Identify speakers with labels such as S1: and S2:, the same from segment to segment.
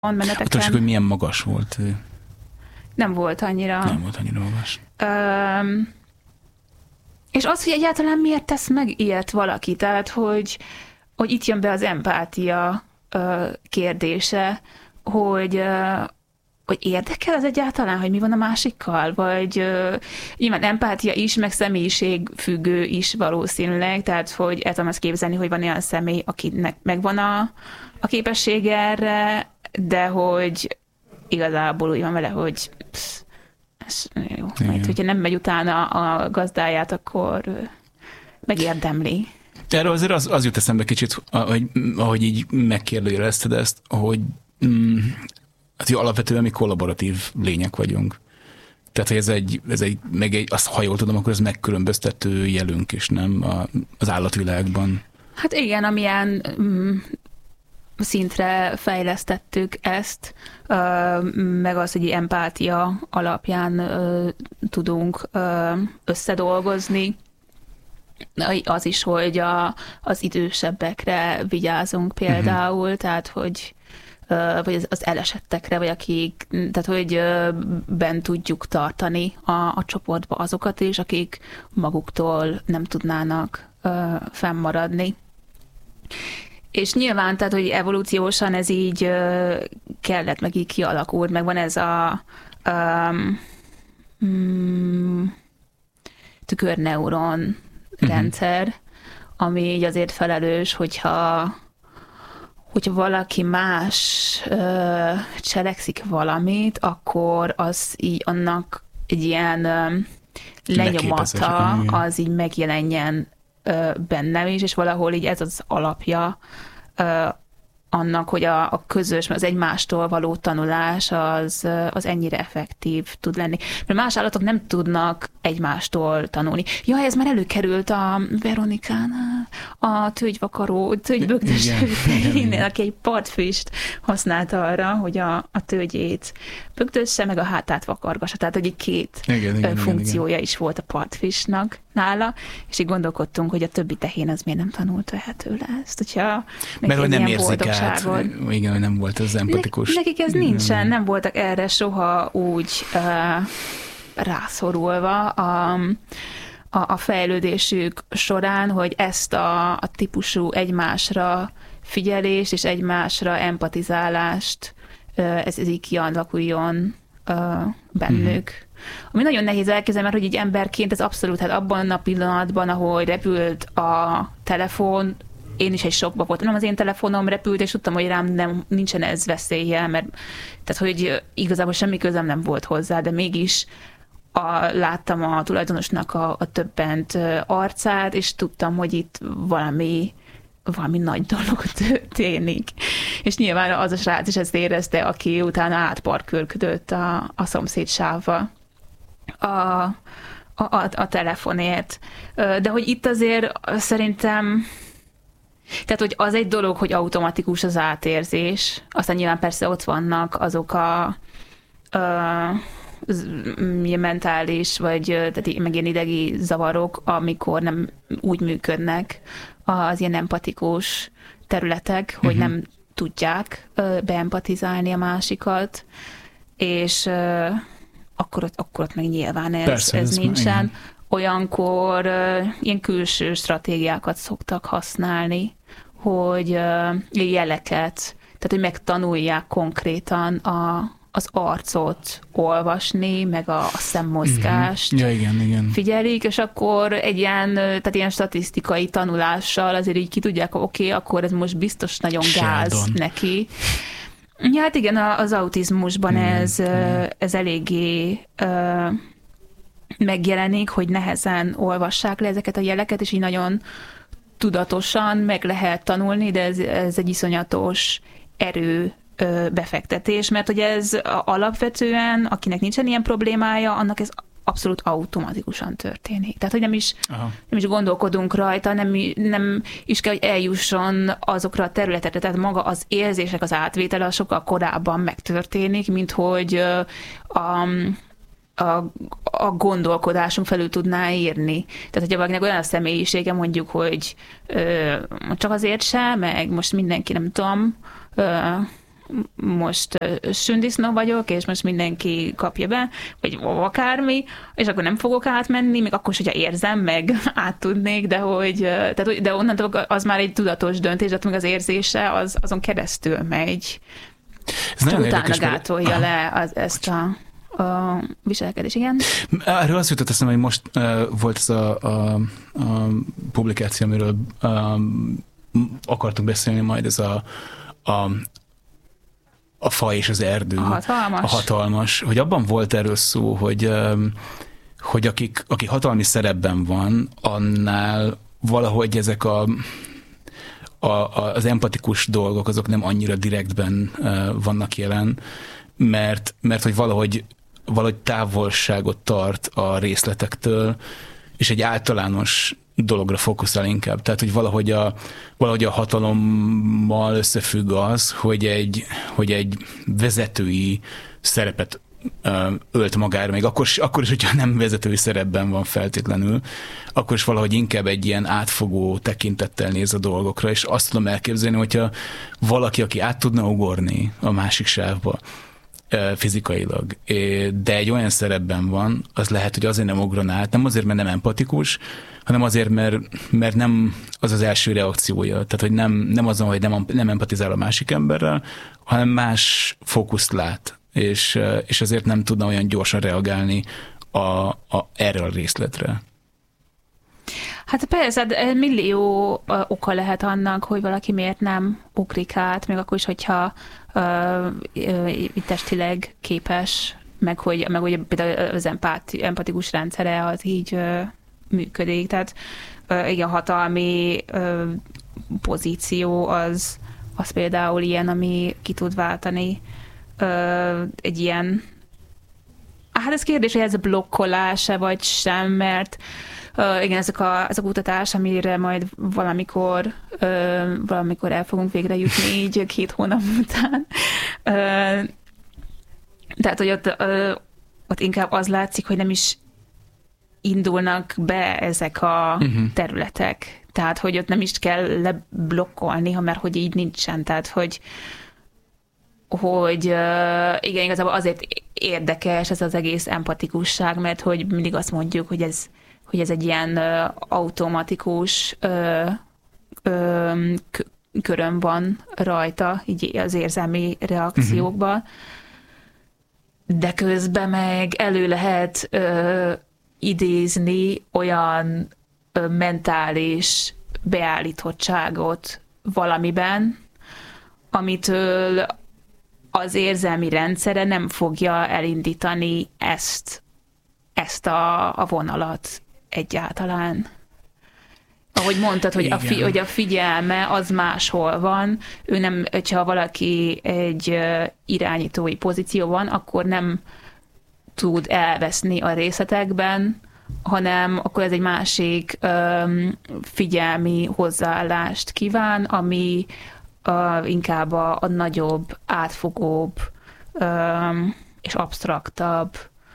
S1: meneteken.
S2: Attól csak, hogy milyen magas volt.
S1: Nem volt annyira.
S2: Nem volt annyira magas.
S1: És az, hogy egyáltalán miért tesz meg ilyet valaki, tehát, hogy itt jön be az empátia kérdése, hogy érdekel az egyáltalán, hogy mi van a másikkal, vagy nyilván empátia is, meg személyiség függő is valószínűleg, tehát, hogy el tudom ezt képzelni, hogy van olyan személy, akinek megvan a képessége erre, de hogy igazából úgy van vele, hogy ez jó, majd, hogyha nem megy utána a gazdáját, akkor megérdemli.
S2: Erről azért az jut eszembe kicsit, ahogy így megkérdőjelezted ezt, hogy alapvetően mi kollaboratív lények vagyunk. Tehát, hogy ez egy ha jól tudom, akkor ez megkülönböztető jelünk is, nem az állatvilágban.
S1: Hát igen, amilyen szintre fejlesztettük ezt, meg az, hogy empátia alapján tudunk összedolgozni. Az is, hogy az idősebbekre vigyázunk például, tehát, hogy vagy az elesettekre, vagy akik, tehát, hogy bent tudjuk tartani a csoportba azokat is, akik maguktól nem tudnának fennmaradni. És nyilván, tehát, hogy evolúciósan ez így kellett, meg így kialakult, meg van ez a tükörneuron rendszer, ami így azért felelős, hogyha valaki más cselekszik valamit, akkor az így annak egy ilyen lenyomata az így megjelenjen bennem is, és valahol így ez az alapja annak, hogy a közös, az egymástól való tanulás az ennyire effektív tud lenni. Mert más állatok nem tudnak egymástól tanulni. Ja, ez már előkerült a Veronikánál, a tőgybögdös tejénél, aki egy partfüst használta arra, hogy a tőgyét bögdösse, meg a hátát vakargassa. Tehát, hogy két funkciója is volt a partfüstnak nála, és így gondolkodtunk, hogy a többi tehén az miért nem tanult vehető le ezt, hogyha
S2: mert hogy nem érzik át, igen, hogy nem volt az empatikus.
S1: Nekik ez nincsen, nem voltak erre soha úgy rászorulva a fejlődésük során, hogy ezt a típusú egymásra figyelést és egymásra empatizálást ez így kialakuljon bennük. Ami nagyon nehéz elképzelni, mert hogy így emberként ez abszolút, hát abban a pillanatban, ahogy repült a telefon, én is egy sokba voltam. Nem az én telefonom repült, és tudtam, hogy rám nincsen ez veszélye, mert tehát, hogy igazából semmi közem nem volt hozzá, de mégis láttam a tulajdonosnak a többent arcát, és tudtam, hogy itt valami nagy dolog történik. És nyilván az a srác is ezt érezte, aki utána átparkölködött a szomszéd sávba a telefonért. De hogy itt azért szerintem, tehát, hogy az egy dolog, hogy automatikus az átérzés, aztán nyilván persze ott vannak azok a mentális, vagy tehát meg ilyen idegi zavarok, amikor nem úgy működnek az ilyen empatikus területek, hogy nem tudják beempatizálni a másikat, és akkor ott meg nyilván ez nincsen. Olyankor ilyen külső stratégiákat szoktak használni, hogy jeleket, tehát hogy megtanulják konkrétan az arcot olvasni, meg a szemmozgást
S2: igen.
S1: figyelik, és akkor egy ilyen statisztikai tanulással azért így ki tudják, oké, akkor ez most biztos nagyon gáz neki. Ja, hát igen, az autizmusban ez eléggé megjelenik, hogy nehezen olvassák le ezeket a jeleket, és így nagyon tudatosan meg lehet tanulni, de ez egy iszonyatos erő befektetés, mert hogy ez alapvetően, akinek nincsen ilyen problémája, annak ez abszolút automatikusan történik. Tehát, hogy nem is gondolkodunk rajta, nem is kell, hogy eljusson azokra a területekre, tehát maga az érzések, az átvétele sokkal korábban megtörténik, mint hogy a gondolkodásunk felül tudná írni. Tehát, hogyha valakinek olyan a személyisége, mondjuk, hogy csak azért sem, meg most mindenki, nem tudom, most sündisznó vagyok, és most mindenki kapja be, vagy akármi, és akkor nem fogok átmenni, még akkor is, hogyha érzem, meg át tudnék, de onnantól az már egy tudatos döntés, de még az érzése azon keresztül megy.
S2: Ez nagyon
S1: utána
S2: érdekes,
S1: gátolja le ezt a viselkedés, igen.
S2: Erről azt jutott eszembe, hogy most volt ez a publikáció, amiről akartunk beszélni majd, ez a fa és az erdő.
S1: A hatalmas.
S2: Hogy abban volt erről szó, hogy aki hatalmi szerepben van, annál valahogy ezek az empatikus dolgok, azok nem annyira direktben vannak jelen, mert hogy valahogy távolságot tart a részletektől, és egy általános dologra fókuszál inkább. Tehát, hogy valahogy a hatalommal összefügg az, hogy egy vezetői szerepet ölt magára, még akkor is, hogyha nem vezetői szerepben van feltétlenül, akkor is valahogy inkább egy ilyen átfogó tekintettel néz a dolgokra, és azt tudom elképzelni, hogyha valaki, aki át tudna ugorni a másik sávba, fizikailag, de egy olyan szerepben van, az lehet, hogy azért nem ugran át, nem azért, mert nem empatikus, hanem azért, mert nem az az első reakciója. Tehát, hogy nem azon, hogy nem empatizál a másik emberrel, hanem más fókuszt lát, és azért nem tudna olyan gyorsan reagálni erre a részletre.
S1: Hát persze, millió oka lehet annak, hogy valaki miért nem ugrik át, még akkor is, hogyha testileg képes, meg hogy például az empatikus rendszere az így működik. Tehát igen, hatalmi pozíció az például ilyen, ami ki tud váltani egy ilyen, hát ez kérdés, hogy ez a blokkolás-e vagy sem, mert igen, ezek a kutatás, amire majd valamikor el fogunk végre jutni, így 2 hónap után. Tehát, hogy ott inkább az látszik, hogy nem is indulnak be ezek a területek. Tehát, hogy ott nem is kell leblokkolni, mert hogy így nincsen. Tehát, hogy igen, igazából azért érdekes ez az egész empatikusság, mert hogy mindig azt mondjuk, hogy ez egy ilyen automatikus köröm van rajta, így az érzelmi reakciókban, de közben meg elő lehet idézni olyan mentális beállítottságot valamiben, amitől az érzelmi rendszere nem fogja elindítani ezt a vonalat egyáltalán. Ahogy mondtad, hogy a figyelme az máshol van, ő nem, hogyha valaki egy irányítói pozíció van, akkor nem tud elveszni a részletekben, hanem akkor ez egy másik figyelmi hozzáállást kíván, ami inkább a nagyobb, átfogóbb és absztraktabb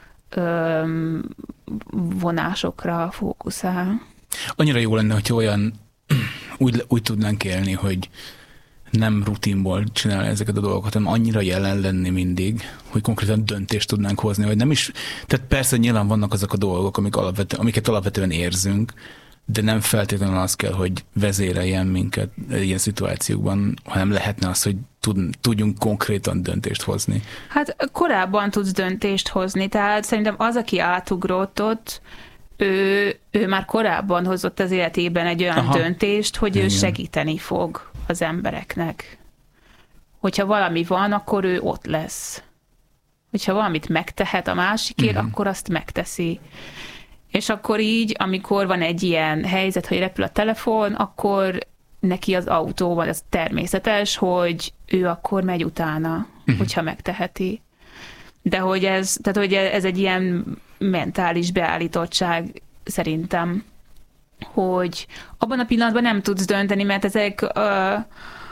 S1: vonásokra fókuszál.
S2: Annyira jó lenne, hogyha olyan úgy tudnánk élni, hogy nem rutinból csinálni ezeket a dolgokat, hanem annyira jelen lenni mindig, hogy konkrétan döntést tudnánk hozni, vagy nem is. Tehát persze nyilván vannak azok a dolgok, amiket alapvetően érzünk, de nem feltétlenül az kell, hogy vezéreljen minket ilyen szituációkban, hanem lehetne az, hogy tudjunk konkrétan döntést hozni. Hát
S1: korábban tudsz döntést hozni, tehát szerintem az, aki átugrott ott, ő már korábban hozott az életében egy olyan döntést, hogy ő segíteni fog az embereknek. Hogyha valami van, akkor ő ott lesz. Hogyha valamit megtehet a másikért, akkor azt megteszi. És akkor így, amikor van egy ilyen helyzet, hogy repül a telefon, akkor neki az autóval az természetes, hogy ő akkor megy utána, hogyha megteheti. De hogy ez egy ilyen mentális beállítottság szerintem, hogy abban a pillanatban nem tudsz dönteni, mert ezek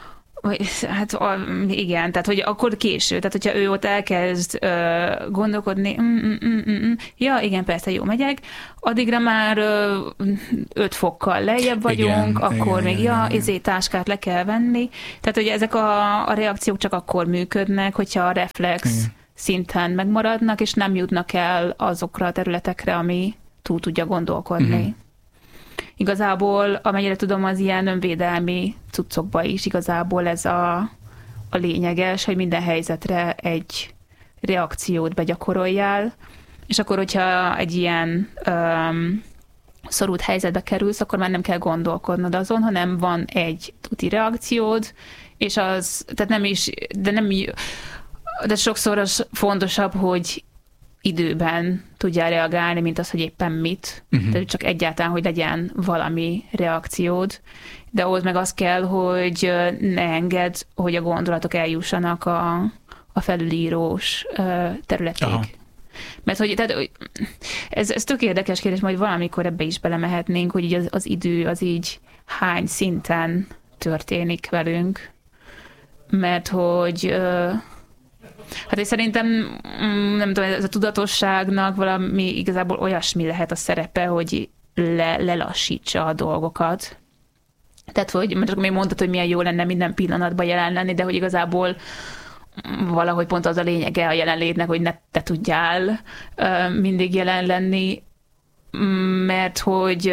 S1: Hát igen, tehát hogy akkor késő, tehát hogyha ő ott elkezd gondolkodni, ja, igen, persze, jó, megyek, addigra már 5 fokkal lejjebb vagyunk, igen, akkor igen, még, igen. Táskát le kell venni. Tehát, hogy ezek a reakciók csak akkor működnek, hogyha a reflex igen. szinten megmaradnak, és nem jutnak el azokra a területekre, ami túl tudja gondolkodni. Uh-huh. Igazából, amennyire tudom, az ilyen önvédelmi cuccokban is igazából ez a lényeges, hogy minden helyzetre egy reakciót begyakoroljál, és akkor, hogyha egy ilyen szorult helyzetbe kerülsz, akkor már nem kell gondolkodnod azon, hanem van egy tuti reakciód, és az, tehát nem is, de sokszor az fontosabb, hogy időben tudjál reagálni, mint az, hogy éppen mit. Uh-huh. Tehát csak egyáltalán, hogy legyen valami reakciód. De ahhoz meg az kell, hogy ne engedd, hogy a gondolatok eljussanak a felülírós területig. Aha. Mert hogy tehát, ez tök érdekes kérdés, majd valamikor ebbe is belemehetnénk, hogy így az idő az így hány szinten történik velünk. Mert hogy hát én szerintem, nem tudom, ez a tudatosságnak valami igazából olyasmi lehet a szerepe, hogy lelassítsa a dolgokat. Tehát, hogy csak még mondtad, hogy milyen jó lenne minden pillanatban jelen lenni, de hogy igazából valahogy pont az a lényege a jelenlétnek, hogy ne te tudjál mindig jelen lenni, mert hogy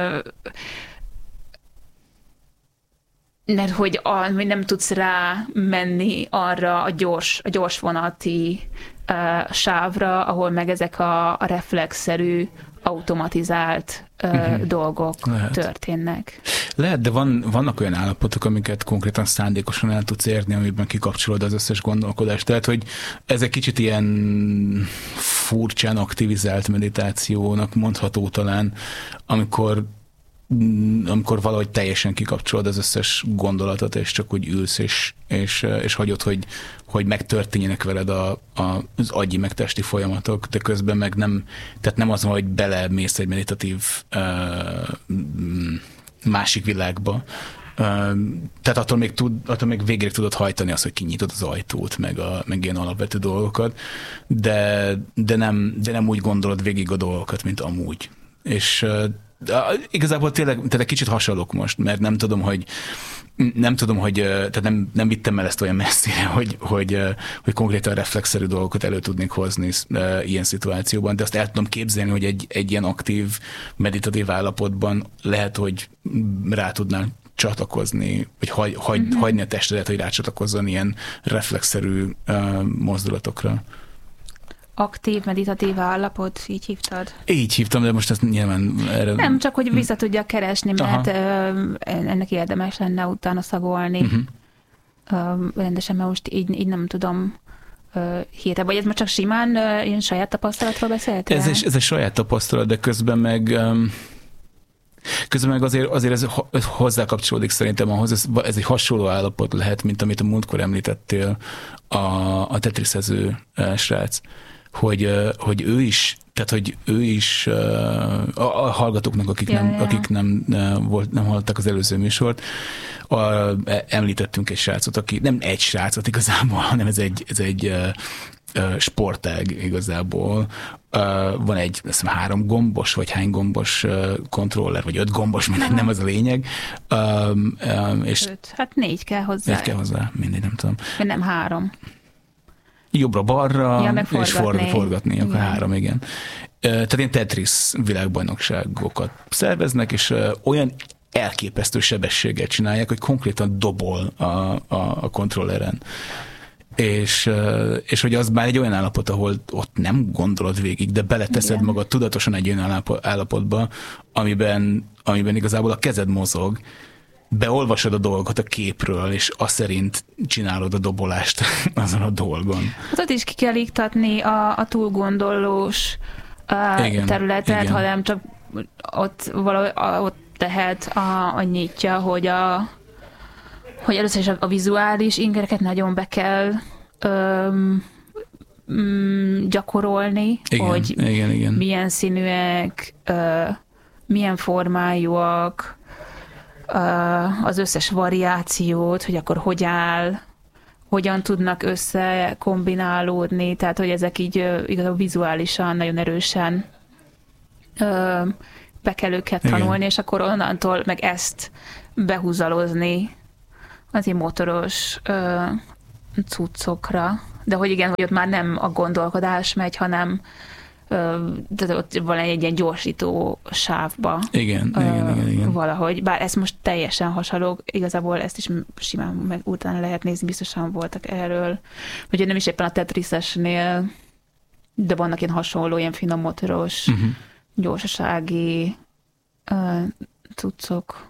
S1: nem tudsz rá menni arra a gyors vonati sávra, ahol meg ezek a reflexzerű, automatizált dolgok történnek.
S2: Lehet, de vannak olyan állapotok, amiket konkrétan szándékosan el tudsz érni, amiben kikapcsolod az összes gondolkodást. Tehát, hogy ez egy kicsit ilyen furcsán aktivizált meditációnak mondható talán, amikor valahogy teljesen kikapcsolod az összes gondolatot, és csak úgy ülsz, és hagyod, hogy megtörténjenek veled az agyi meg testi folyamatok, de közben meg nem az van, hogy belemész egy meditatív másik világba. Tehát attól még végig tudod hajtani azt, hogy kinyitod az ajtót, meg ilyen alapvető dolgokat, de nem úgy gondolod végig a dolgokat, mint amúgy. És igazából tényleg tehát egy kicsit hasonlok most, mert nem tudom, hogy tehát nem vittem el ezt olyan messzire, hogy konkrétan reflexzerű dolgokat elő tudnék hozni ilyen szituációban, de azt el tudom képzelni, hogy egy ilyen aktív, meditatív állapotban lehet, hogy rá tudnál csatlakozni, vagy hagyni a testedet, hogy rácsatlakozzon ilyen reflexzerű mozdulatokra.
S1: Aktív, meditatív állapot, így hívtad?
S2: Így hívtam, de most ezt nyilván erre...
S1: Nem, csak hogy vissza tudja keresni, mert ennek érdemes lenne utána szagolni. Rendesen, mert most így nem tudom hirtelen. Vagy ez most csak simán ilyen saját tapasztalatról beszéltél?
S2: Ez egy saját tapasztalat, de közben meg azért ez hozzá kapcsolódik szerintem ahhoz, ez egy hasonló állapot lehet, mint amit a múltkor említettél a tetriszező srác. Hogy ő is, tehát hogy ő is a hallgatóknak, akik nem hallották az előző műsort, említettünk egy srácot, aki nem egy srácot igazából, hanem ez egy sportág igazából. Van egy, azt hiszem, 3 gombos, vagy hány gombos kontroller, vagy 5 gombos, nem az a lényeg. És
S1: 5, hát 4 kell hozzá.
S2: 4 kell hozzá, mindegy, nem tudom.
S1: Nem 3.
S2: Jobbra-balra, és forgatni, akkor 3, igen. Tehát ilyen Tetris világbajnokságokat szerveznek, és olyan elképesztő sebességgel csinálják, hogy konkrétan dobol a kontrolleren. És hogy az már egy olyan állapot, ahol ott nem gondolod végig, de beleteszed magad tudatosan egy olyan állapotba, amiben igazából a kezed mozog, beolvasod a dolgot a képről, és azt szerint csinálod a dobolást azon a dolgon.
S1: Hát ott is ki kell iktatni a túlgondolós területet, hanem csak ott lehet a nyitja, hogy először is a vizuális ingereket nagyon be kell gyakorolni, hogy milyen színűek, milyen formájúak, az összes variációt, hogy akkor hogy áll, hogyan tudnak összekombinálódni, tehát hogy ezek így igazából vizuálisan nagyon erősen be kell őket tanulni, igen. És akkor onnantól meg ezt behúzalozni az ilyen motoros cuccokra. De hogy igen, hogy ott már nem a gondolkodás megy, hanem de ott van egy ilyen gyorsító sávba.
S2: Igen.
S1: Valahogy. Bár ez most teljesen hasonló, igazából ezt is simán meg utána lehet nézni, biztosan voltak erről. Vagy nem is éppen a Tetrisesnél, de vannak ilyen hasonló, ilyen finom motoros, gyorsasági cuccok.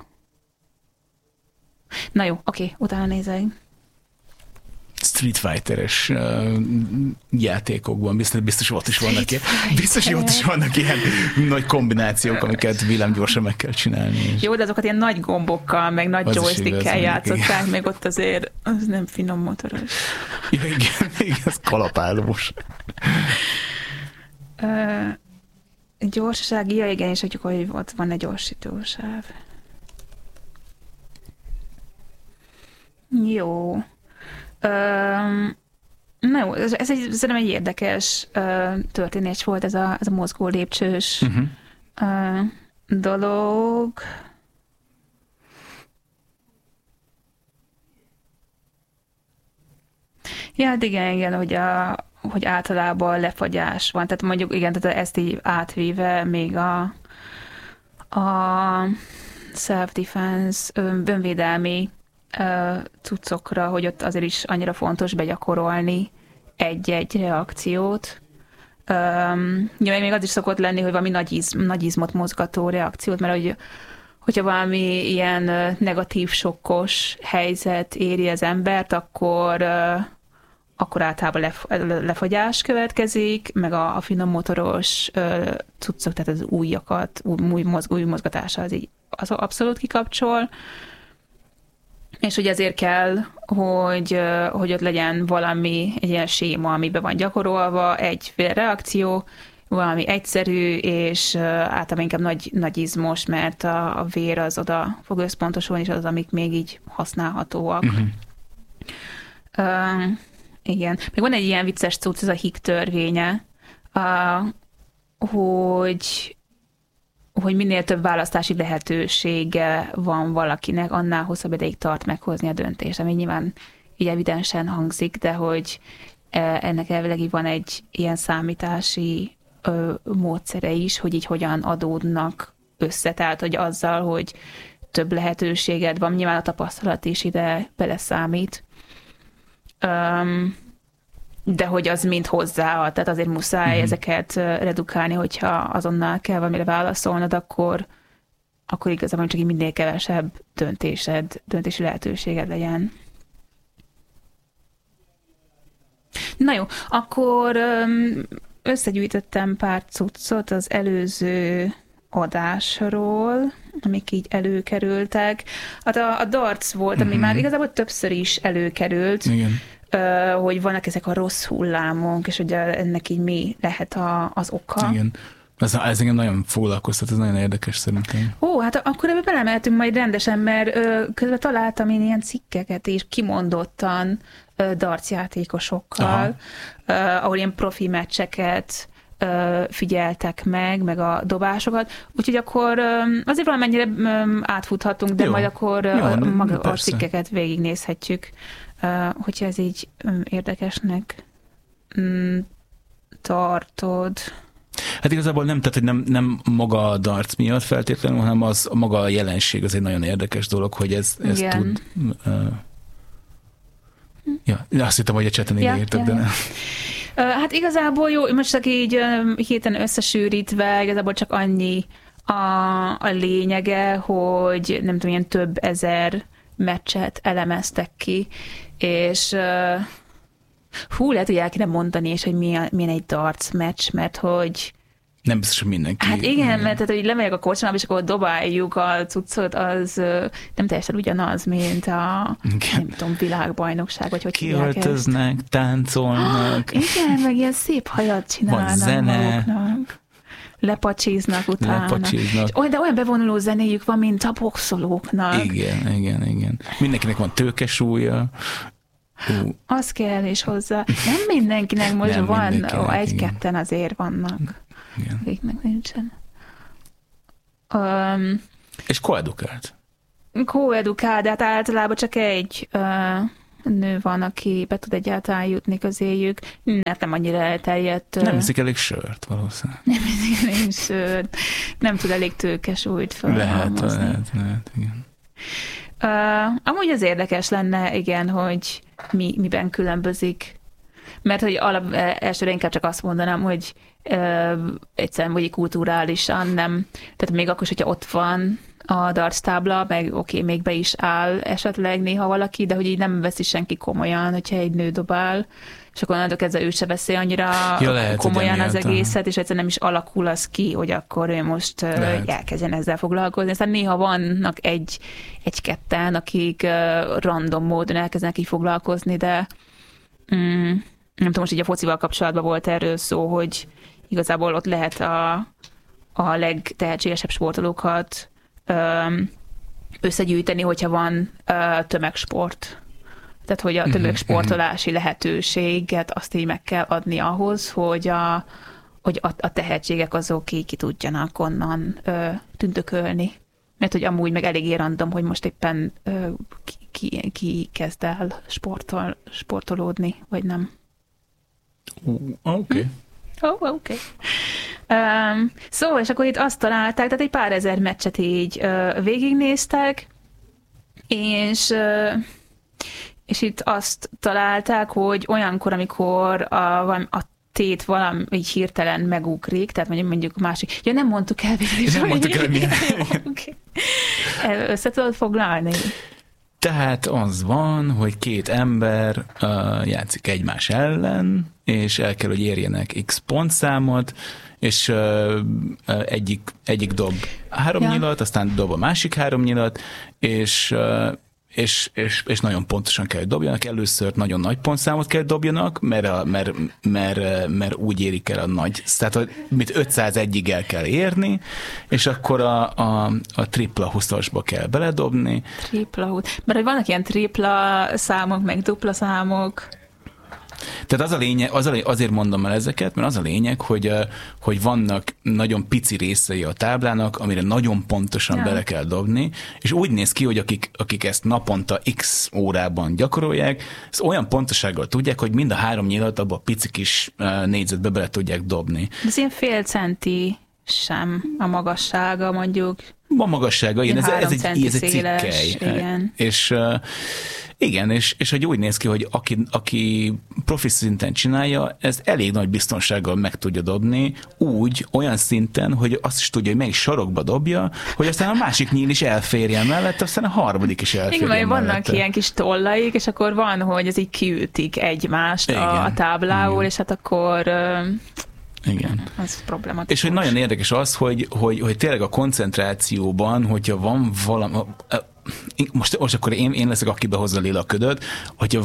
S1: Na jó, oké, utána nézek.
S2: Street Fighter-es játékokban biztos ott is vannak ilyen nagy kombinációk, amiket villámgyorsan meg kell csinálni.
S1: Jó, de azokat ilyen nagy gombokkal, meg nagy joystickkel játszották, meg ott azért az nem finom motoros.
S2: Ja, igen, ez kalapálós.
S1: Gyorsaság, ja igen, és hogy ott van egy gyorsítósáv. Jó. Na jó, szerintem egy érdekes történés volt ez a mozgó lépcsős dolog. Ja, hát igen, hogy általában lefagyás van. Tehát mondjuk igen, tehát ezt így átvéve még a self-defense, önvédelmi cuccokra, hogy ott azért is annyira fontos begyakorolni egy-egy reakciót. Még az is szokott lenni, hogy valami nagy izmot mozgató reakciót, mert hogyha valami ilyen negatív, sokkos helyzet éri az embert, akkor általában lefagyás következik, meg a finom motoros cuccok, tehát az ujjakat, új mozgatása az abszolút kikapcsol. És hogy ezért kell, hogy ott legyen valami, egy ilyen séma, amiben van gyakorolva, egyféle reakció, valami egyszerű, és általában inkább nagy izmos, mert a vér az oda fog összpontosulni, és az, amik még így használhatóak. Igen. Még van egy ilyen vicces cucc, ez a Higgs törvénye, hogy minél több választási lehetősége van valakinek, annál hosszabb ideig tart meghozni a döntést, ami nyilván így evidensen hangzik, de hogy ennek elvileg így van egy ilyen számítási módszere is, hogy így hogyan adódnak össze, tehát hogy azzal, hogy több lehetőséged van, nyilván a tapasztalat is ide beleszámít, de hogy az mind hozzáad, tehát azért muszáj ezeket redukálni, hogyha azonnal kell valamire válaszolnod, akkor igazából csak így minél kevesebb döntési lehetőséged legyen. Na jó, akkor összegyűjtöttem pár cuccot az előző adásról, amik így előkerültek. Hát a darts volt, ami már igazából többször is előkerült.
S2: Igen.
S1: Hogy vannak ezek a rossz hullámok, és hogy ennek így mi lehet az oka.
S2: Igen. Ez engem nagyon foglalkoztat, ez nagyon érdekes szerintem.
S1: Hát akkor ebbe belemeltünk majd rendesen, mert közben találtam én ilyen cikkeket is kimondottan darts játékosokkal, ahol ilyen profi meccseket figyeltek meg a dobásokat. Úgyhogy akkor azért valamennyire átfuthatunk, de majd akkor a cikkeket végignézhetjük, hogyha ez így érdekesnek tartod.
S2: Hát igazából nem, tehát hogy nem maga a darts miatt feltétlenül, hanem az maga a jelenség, az egy nagyon érdekes dolog, hogy ez tud... azt hittem, hogy a chaten írtak, de nem.
S1: Hát igazából jó, most csak így héten összesűrítve, igazából csak annyi a lényege, hogy nem tudom, ilyen több ezer meccset elemeztek ki, és lehet, hogy el kéne mondani, és hogy milyen egy darts meccs, mert hogy
S2: nem biztos, hogy mindenki.
S1: Hát igen, mert tehát, hogy lemegyek a kocsmába, és akkor dobáljuk a cuccot, az nem teljesen ugyanaz, mint a nem tudom, világbajnokság, vagy hogy
S2: kiöltöznek, táncolnak.
S1: Igen, meg ilyen szép hajat csinálnak
S2: van zene.
S1: maguknak. lepacsiznak utána.
S2: Lepacsiznak.
S1: De olyan bevonuló zenéjük van, mint a boxolóknak.
S2: Igen. Mindenkinek van tőkesúlya.
S1: Az kell is hozzá. Nem mindenkinek most
S2: Nem
S1: van,
S2: mindenkinek,
S1: egy-ketten azért vannak.
S2: Igen.
S1: Akiknek nincsen.
S2: És koedukált.
S1: Koedukált, de hát általában csak egy nő van, aki be tud egyáltalán jutni közéjük. Nem annyira elterjedt.
S2: Nem hiszik elég sört valószínűleg.
S1: Nem hiszik elég sört. Nem tud elég tőkesúlyt felhalmozni.
S2: Lehet, igen.
S1: Amúgy az érdekes lenne, igen, hogy miben különbözik. Mert hogy elsőre inkább csak azt mondanám, hogy egyszerűen vagy kulturálisan nem. Tehát még akkor is, hogyha ott van a dartstábla, meg oké, még be is áll esetleg néha valaki, de hogy így nem veszi senki komolyan, hogyha egy nő dobál, és akkor onnantól kezdve ő se veszi annyira komolyan az egészet, és egyszerűen nem is alakul az ki, hogy akkor ő most elkezdjen ezzel foglalkozni. Aztán néha vannak egy-ketten, akik random módon elkezdenek így foglalkozni, de nem tudom, most így a focival kapcsolatban volt erről szó, hogy igazából ott lehet a legtehetségesebb sportolókat összegyűjteni, hogyha van tömegsport. Tehát, hogy a tömegsportolási lehetőséget azt így meg kell adni ahhoz, hogy a tehetségek azok ki tudjanak onnan tündökölni. Mert hogy amúgy meg eléggé random, hogy most éppen ki kezd el sportolódni, vagy nem.
S2: Oké.
S1: Oké. Szóval, és akkor itt azt találták, tehát egy pár ezer meccset így végignéztek, és itt azt találták, hogy olyankor, amikor a tét valami így hirtelen megugrik, tehát mondjuk másik. Ja, nem mondtuk el végül.
S2: Nem mondtuk el, milyen.
S1: Okay. Össze tudod foglalni?
S2: Tehát az van, hogy két ember játszik egymás ellen, és el kell, hogy érjenek X pontszámot, és egyik dob 3 nyilat, aztán dob a másik 3 nyilat, és nagyon pontosan kell, hogy dobjanak. Először nagyon nagy pontszámot kell dobjanak, mert úgy érik el a nagy, tehát mit 501-ig el kell érni, és akkor a tripla 20-asba kell beledobni.
S1: Tripla 20. Mert vannak ilyen tripla számok, meg dupla számok.
S2: Tehát az a lényeg, azért mondom el ezeket, mert az a lényeg, hogy vannak nagyon pici részei a táblának, amire nagyon pontosan bele kell dobni, és úgy néz ki, hogy akik ezt naponta x órában gyakorolják, ezt olyan pontosággal tudják, hogy mind a 3 nyilat abba a pici kis négyzetbe bele tudják dobni.
S1: Ez ilyen fél centi sem a magassága, mondjuk.
S2: A magassága, igen, ez egy
S1: széles,
S2: cikkely.
S1: Igen.
S2: És igen, és hogy úgy néz ki, hogy aki profi szinten csinálja, ez elég nagy biztonsággal meg tudja dobni, olyan szinten, hogy azt is tudja, hogy melyik sarokba dobja, hogy aztán a másik nyíl is elférjen mellett, aztán a harmadik is elférjen
S1: mellett. Igen,
S2: mellette.
S1: vannak ilyen kis tollaik, és akkor van, hogy ez így kiütik egymást a táblából, és hát akkor...
S2: Igen.
S1: Ez problematikus.
S2: És hogy nagyon érdekes az, hogy tényleg a koncentrációban, hogyha van valami... Most akkor én leszek, aki behozza Lila ködöt, hogyha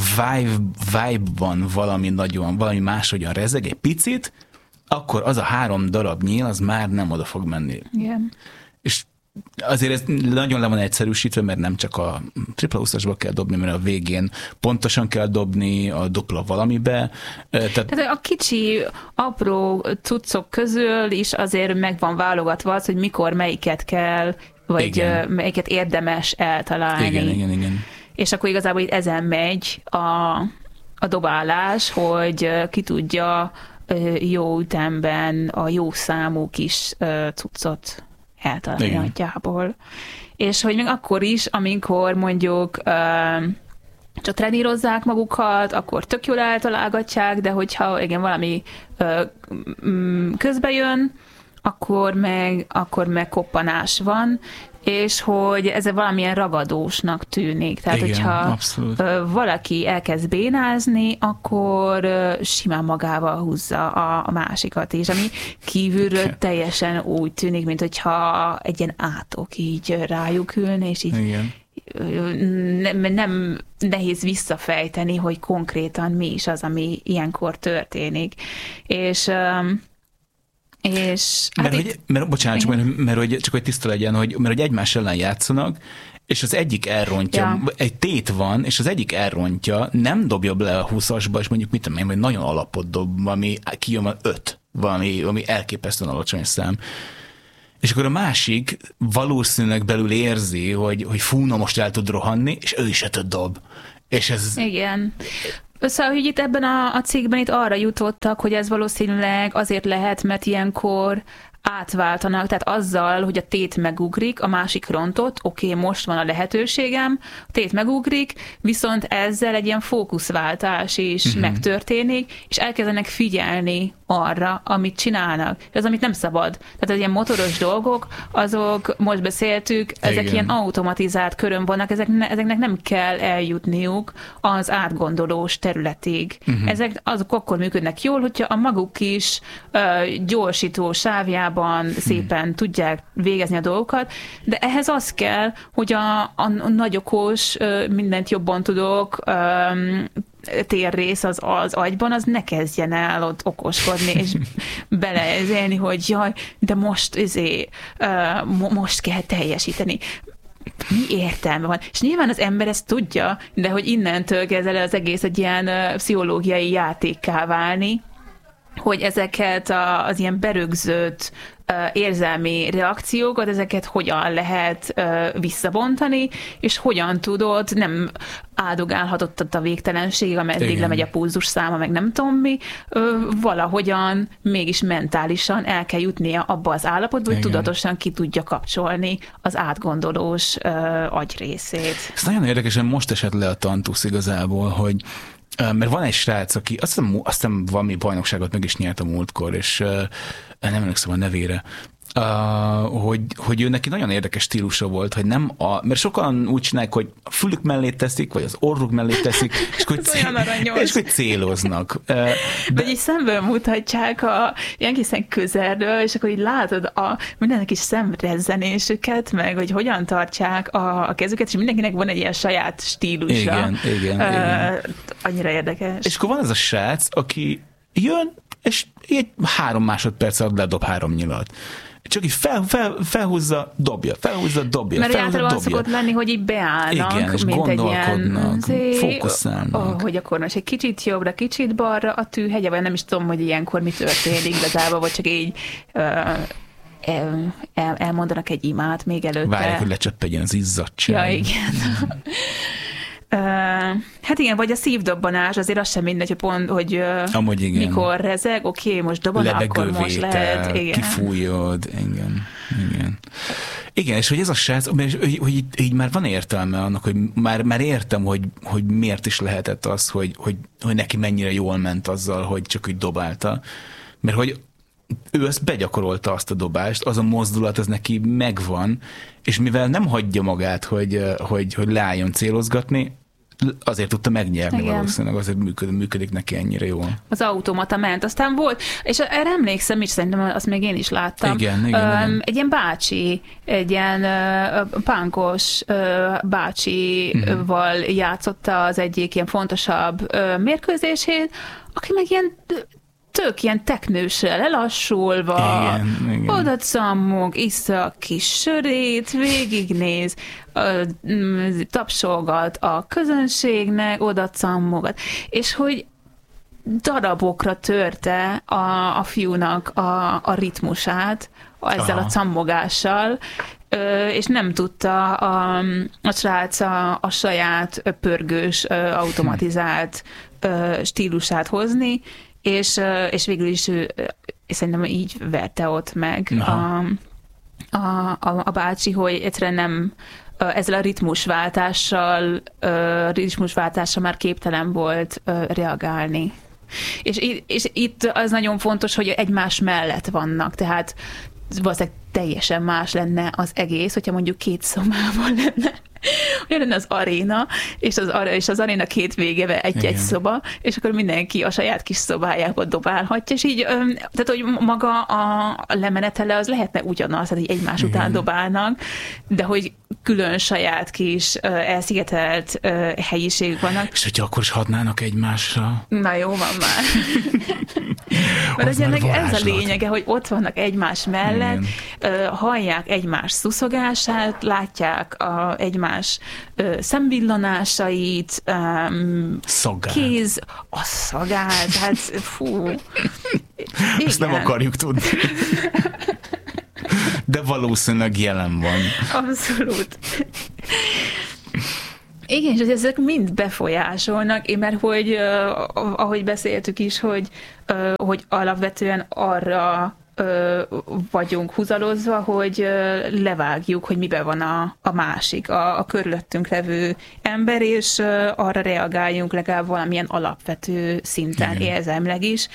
S2: vibe-ban valami máshogyan rezeg egy picit, akkor az a 3 darab nyíl, az már nem oda fog menni.
S1: Igen.
S2: És azért ez nagyon le van egyszerűsítve, mert nem csak a tripla 20-asba kell dobni, mert a végén pontosan kell dobni a dupla valamibe. Tehát
S1: a kicsi, apró cuccok közül is azért meg van válogatva az, hogy mikor melyiket kell, vagy melyiket érdemes eltalálni.
S2: Igen.
S1: És akkor igazából itt ezen megy a dobálás, hogy ki tudja jó ütemben a jó számú kis cuccot eltalálni nagyjából. És hogy még akkor is, amikor mondjuk csak trenírozzák magukat, akkor tök jól eltalálgatják, de hogyha valami közbe jön, akkor meg koppanás van, és hogy ez valamilyen ragadósnak tűnik. Tehát, hogyha
S2: abszolút.
S1: Valaki elkezd bénázni, akkor simán magával húzza a másikat, és ami kívülről teljesen úgy tűnik, mint hogyha egy ilyen átok így rájuk ülne, és így nem nehéz visszafejteni, hogy konkrétan mi is az, ami ilyenkor történik. És És
S2: bocsánat, csak hogy tiszta legyen, mert hogy egymás ellen játszanak, és az egyik elrontja, egy tét van, és az egyik elrontja, nem dobja bele a 20-asba, és mondjuk mit tudom én, vagy nagyon alapot dob, valami kijön a 5, valami elképesztően alacsony szám. És akkor a másik valószínűleg belül érzi, hogy fú, na most el tud rohanni, és ő is ötöt dob. És ez...
S1: Igen. Szóval, hogy itt ebben a cikkben itt arra jutottak, hogy ez valószínűleg azért lehet, mert ilyenkor átváltanak, tehát azzal, hogy a tét megugrik, a másik rontott, oké, most van a lehetőségem, a tét megugrik, viszont ezzel egy ilyen fókuszváltás is megtörténik, és elkezdenek figyelni arra, amit csinálnak. Ez, amit nem szabad. Tehát az ilyen motoros dolgok, azok, most beszéltük, ezek ilyen automatizált körön vannak, ezeknek nem kell eljutniuk az átgondolós területig. Ezek azok akkor működnek jól, hogyha a maguk is gyorsító sávjában szépen tudják végezni a dolgokat, de ehhez az kell, hogy a nagyokos, mindent jobban tudok, térrész az agyban, az ne kezdjen el ott okoskodni, és beleélni, hogy jaj, de most most kell teljesíteni. Mi értelme van? És nyilván az ember ezt tudja, de hogy innentől kezd el az egész egy ilyen pszichológiai játékká válni, hogy ezeket az ilyen berögzött érzelmi reakciókat, ezeket hogyan lehet visszabontani, és hogyan tudod, nem áldogálhatott a végtelenségig, ameddig lemegy a pulzus száma, meg nem tudom mi, valahogyan mégis mentálisan el kell jutnia abba az állapotba, hogy tudatosan ki tudja kapcsolni az átgondolós agyrészét.
S2: Ez nagyon érdekesen most esett le a tantusz igazából, hogy mert van egy srác, aki azt hiszem valami bajnokságot meg is nyert a múltkor, és nem emlékszem a nevére, hogy ő neki nagyon érdekes stílusa volt, hogy nem mert sokan úgy csinálják, hogy a fülük mellé teszik, vagy az orruk mellé teszik, és hogy céloznak.
S1: Vagy így szemből mutatják ilyen kiszen közelről, és akkor így látod mindennek is szemrezzenésüket, meg hogy hogyan tartják a kezüket, és mindenkinek van egy ilyen saját stílusa.
S2: Igen.
S1: Annyira érdekes.
S2: És akkor van ez a srác, aki jön, és így 3 másodperc alatt ledob 3 nyilat. Csak így felhúzza, dobja.
S1: Mert általában szokott lenni, hogy így beállnak,
S2: igen, és
S1: mint
S2: gondolkodnak,
S1: egy ilyen
S2: fókuszálnak.
S1: hogy akkor most egy kicsit jobbra, kicsit balra a tűhegye, vagy nem is tudom, hogy ilyenkor mi történik igazából, vagy csak így elmondanak egy imát még előtte.
S2: Várják, hogy lecsöppedjen az izzadság.
S1: Ja, igen. Hát igen, vagy a szívdobbanás, azért az sem mindegy, hogy pont, hogy mikor rezeg, oké, most dobban, akkor most lehet. Igen.
S2: Kifújod, igen. Igen, és hogy ez a srác, hogy így már van értelme annak, hogy már értem, hogy miért is lehetett az, hogy neki mennyire jól ment azzal, hogy csak úgy dobálta. Mert hogy ő ezt begyakorolta, azt a dobást, az a mozdulat, az neki megvan, és mivel nem hagyja magát, hogy leálljon célozgatni, azért tudta megnyerni. Igen. Valószínűleg, azért működik neki ennyire jól.
S1: Az automata ment. Aztán volt, és erre emlékszem is, szerintem azt még én is láttam.
S2: Igen.
S1: Egy ilyen bácsi, egy ilyen pánkos bácsival játszotta az egyik ilyen fontosabb mérkőzését, aki meg tök ilyen teknősre lelassulva,
S2: igen.
S1: oda cammog, issza a kis sörét, végignéz, tapsolgat a közönségnek, oda cammogat. És hogy darabokra törte a fiúnak a ritmusát ezzel a cammogással, és nem tudta a srác a saját pörgős, automatizált stílusát hozni, és végül is és szerintem így verte ott meg a bácsi, hogy egyszerűen nem ezzel a ritmusváltással már képtelen volt reagálni. És itt az nagyon fontos, hogy egymás mellett vannak, tehát valószínűleg teljesen más lenne az egész, hogyha mondjuk 2 szobában lenne. Olyan lenne az aréna, és az aréna 2 vége egy szoba, és akkor mindenki a saját kis szobájába dobálhatja, és így, tehát, hogy maga a lemenetele az lehetne ugyanaz, tehát hogy egymás után dobálnak, de hogy külön saját kis elszigetelt helyiség vannak.
S2: És hogyha akkor is hatnának egymásra?
S1: Na jó, van már. Mert ennek ez a lényege, hogy ott vannak egymás mellett, hallják egymás szuszogását, látják egymás szemvillanásait, a szagát, hát fú.
S2: Ezt nem akarjuk tudni. De valószínűleg jelen van.
S1: Abszolút. Igen, és ezek mind befolyásolnak, mert hogy ahogy beszéltük is, hogy alapvetően arra vagyunk húzalozva, hogy levágjuk, hogy miben van a másik, a körülöttünk levő ember, és arra reagáljunk legalább valamilyen alapvető szinten, érzelmileg is.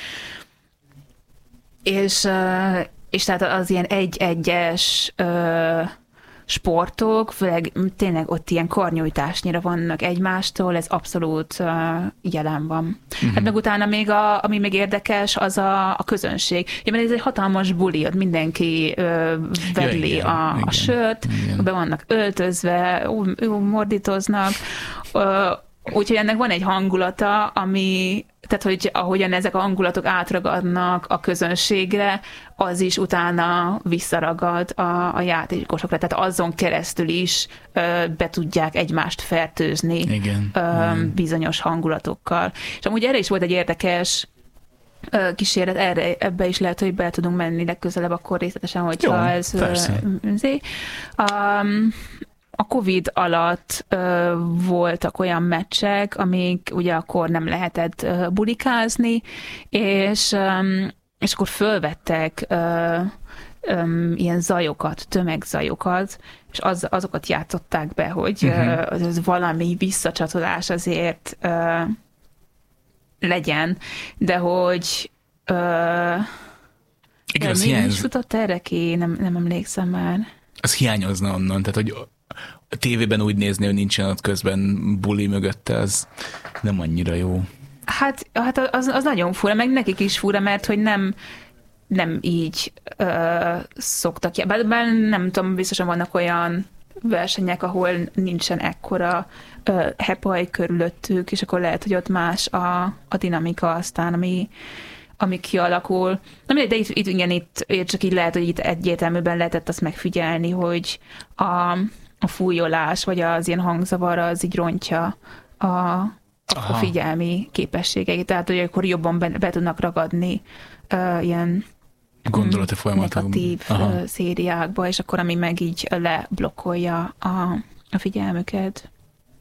S1: És tehát az ilyen egy-egyes sportok, főleg tényleg ott ilyen karnyújtásnyira vannak egymástól, ez abszolút jelen van. Hát meg utána még ami még érdekes, az a közönség. Ja, mert ez egy hatalmas buli, ott mindenki vedli a sört, be vannak öltözve, mordítoznak, úgyhogy ennek van egy hangulata, tehát, hogy ahogyan ezek a hangulatok átragadnak a közönségre, az is utána visszaragad a játékosokra. Tehát azon keresztül is be tudják egymást fertőzni bizonyos hangulatokkal. És amúgy erre is volt egy érdekes kísérlet, ebbe is lehet, hogy be tudunk menni legközelebb akkor részletesen, hogyha ez... A Covid alatt voltak olyan meccsek, amik ugye akkor nem lehetett bulikázni, és akkor fölvettek ilyen zajokat, tömegzajokat, és azokat játszották be, hogy az valami visszacsatolás azért legyen, de hogy
S2: igen,
S1: mi is futott erre ki? Nem emlékszem már.
S2: Az hiányozna onnan, tehát hogy a tévében úgy nézni, hogy nincsen ott közben buli mögötte, az nem annyira jó. Hát
S1: az nagyon fura, meg nekik is fura, mert hogy nem így szoktak. Bár nem tudom, biztosan vannak olyan versenyek, ahol nincsen ekkora hepaj körülöttük, és akkor lehet, hogy ott más a dinamika aztán, ami kialakul. De itt csak így lehet, hogy itt egyértelműben lehetett azt megfigyelni, hogy a fújolás, vagy az ilyen hangzavar az így rontja a figyelmi képességeit. Tehát, hogy akkor jobban be tudnak ragadni ilyen
S2: gondolati folyamatokban.
S1: Negatív szériákba, és akkor ami meg így leblokkolja a figyelmüket.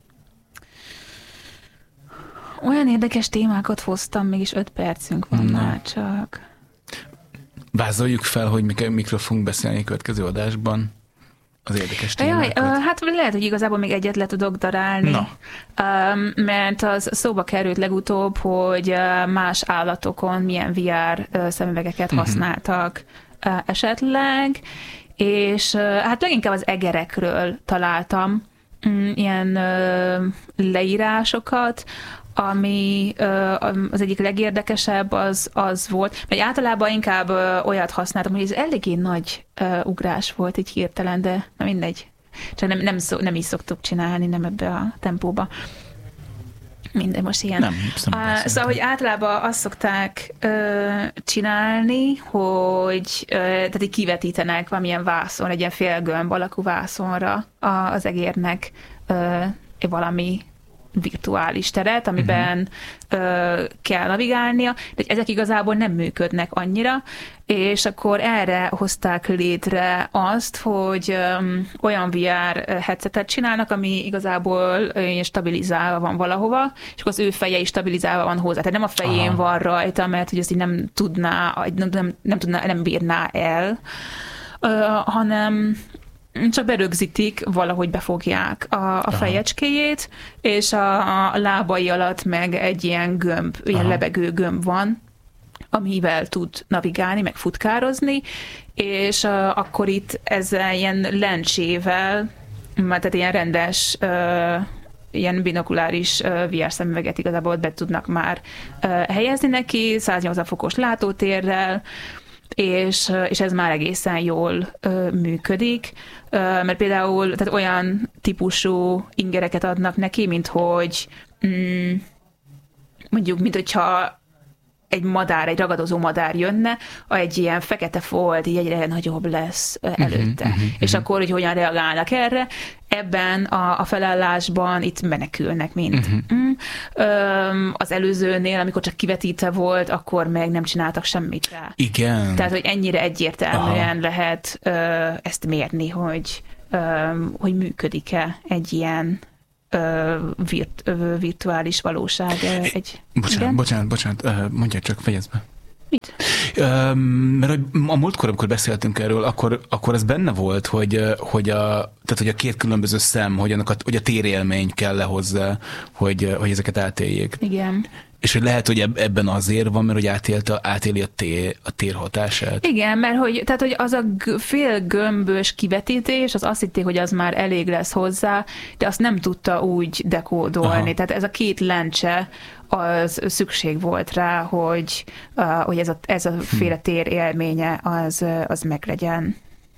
S1: Olyan érdekes témákat hoztam, mégis 5 percünk van már csak.
S2: Vázoljuk fel, hogy mikről fogunk beszélni a következő adásban. Az érdekes témákat.
S1: Hát lehet, hogy igazából még egyet le tudok darálni. Mert az szóba került legutóbb, hogy más állatokon milyen VR szemüvegeket használtak esetleg, és hát leginkább az egerekről találtam ilyen leírásokat, ami az egyik legérdekesebb az volt, mert általában inkább olyat használtam, hogy ez eléggé nagy ugrás volt így hirtelen, de na mindegy. Csak nem így szoktuk csinálni, nem ebbe a tempóba. Minden most ilyen. Szóval, hogy általában azt szokták csinálni, hogy tehát így kivetítenek valamilyen vászon, egy ilyen félgömb alakú vászonra az egérnek valami virtuális teret, amiben kell navigálnia, de ezek igazából nem működnek annyira, és akkor erre hozták létre azt, hogy olyan VR headsetet csinálnak, ami igazából stabilizálva van valahova, és akkor az ő feje is stabilizálva van hozzá. Tehát nem a fején van rajta, mert hogy ezt így nem bírná el, hanem csak berögzítik, valahogy befogják a fejecskéjét, és a lábai alatt meg egy ilyen gömb, ilyen lebegő gömb van, amivel tud navigálni, meg futkározni, és akkor itt ezzel ilyen lencsével, tehát ilyen rendes, ilyen binokuláris VR szemüveget igazából be tudnak már helyezni neki, 180 fokos látótérrel, és ez már egészen jól működik, mert például tehát olyan típusú ingereket adnak neki, mint hogy mondjuk, mint hogyha egy madár, egy ragadozó madár jönne, egy ilyen fekete folt így egyre nagyobb lesz előtte. És akkor, hogy hogyan reagálnak erre, ebben a felállásban itt menekülnek mind. Az előzőnél, amikor csak kivetítve volt, akkor meg nem csináltak semmit rá.
S2: Igen.
S1: Tehát, hogy ennyire egyértelműen lehet ezt mérni, hogy működik-e egy ilyen virtuális valóság.
S2: Bocsánat, mondja csak, fejezd be.
S1: Mit?
S2: Mert a múltkor, amikor beszéltünk erről, akkor ez benne volt, hogy a két különböző szem, hogy a térélmény kell hozzá, hogy ezeket átéljék.
S1: Igen.
S2: És hogy lehet, hogy ebben azért van, mert hogy átéli a tér hatását.
S1: Igen, mert hogy az a fél gömbös kivetítés, az azt hitték, hogy az már elég lesz hozzá, de azt nem tudta úgy dekódolni. Aha. Tehát ez a két lencse, az szükség volt rá, hogy ez a féle tér élménye az meglegyen.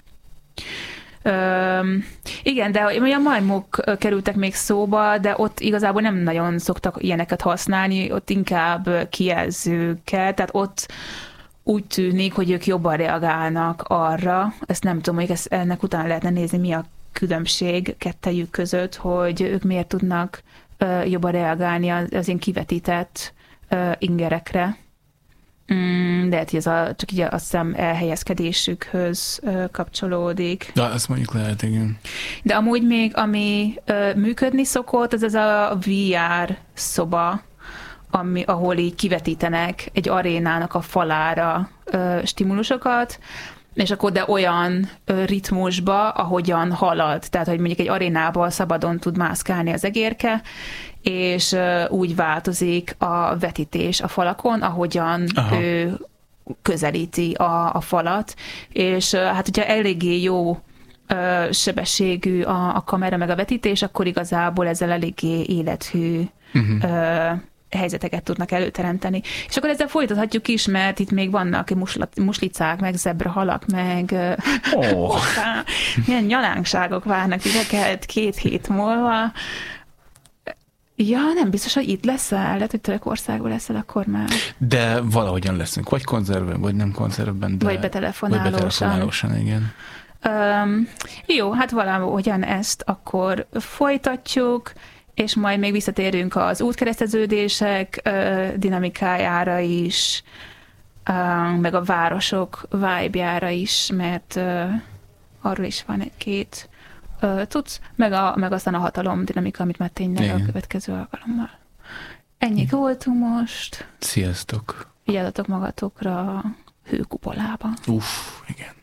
S1: Igen, de a majmok kerültek még szóba, de ott igazából nem nagyon szoktak ilyeneket használni, ott inkább kijelzőkkel, tehát ott úgy tűnik, hogy ők jobban reagálnak arra, ezt nem tudom, hogy ennek után lehetne nézni, mi a különbség kettejük között, hogy ők miért tudnak jobban reagálni az ilyen kivetített ingerekre. De hát ez csak így a szem elhelyezkedésükhöz kapcsolódik.
S2: De azt mondjuk lehet, igen.
S1: De amúgy még, ami működni szokott, az a VR szoba, ahol így kivetítenek egy arénának a falára stimulusokat, és akkor de olyan ritmusba, ahogyan halad. Tehát, hogy mondjuk egy arénában szabadon tud mászkálni az egérke, és úgy változik a vetítés a falakon, ahogyan ő közelíti a falat, és hát hogyha eléggé jó sebességű a kamera meg a vetítés, akkor igazából ezzel eléggé élethű helyzeteket tudnak előteremteni. És akkor ezzel folytathatjuk is, mert itt még vannak muslicák, meg zebrahalak, meg milyen nyalánkságok várnak titeket 2 hét múlva. Ja, nem biztos, hogy itt leszel, lehet, hogy Törökországban leszel, akkor már.
S2: De valahogyan leszünk, vagy konzervben, vagy nem konzervben, de...
S1: Vagy betelefonálósan,
S2: igen.
S1: Jó, hát valahogyan ezt akkor folytatjuk, és majd még visszatérünk az útkereszteződések dinamikájára is, meg a városok vibe-jára is, mert arról is van egy-két tudsz, meg aztán a hatalom dinamika, amit már tényleg a következő alkalommal. Ennyi voltunk most.
S2: Sziasztok!
S1: Vigyázzatok magatokra a hőkupolában.
S2: Igen.